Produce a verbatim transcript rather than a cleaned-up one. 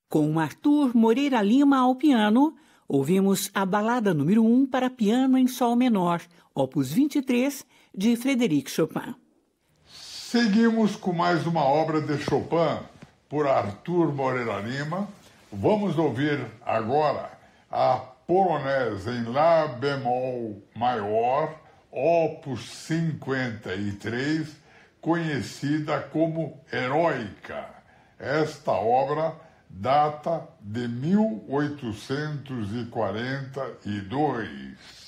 Com Arthur Moreira Lima ao piano, ouvimos a Balada número um para piano em sol menor, opus vinte e três, de Frédéric Chopin. Seguimos com mais uma obra de Chopin, por Arthur Moreira Lima. Vamos ouvir agora a Polonesa em Lá bemol maior, opus cinquenta e três, conhecida como Heróica. Esta obra data de mil oitocentos e quarenta e dois.